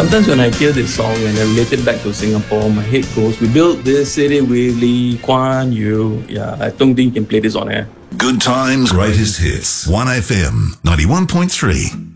Sometimes when I hear this song and I relate it back to Singapore, my head goes, we built this city with Lee Kuan Yew. Yeah, I don't think you can play this on air. Good times, greatest hits. 1FM 91.3.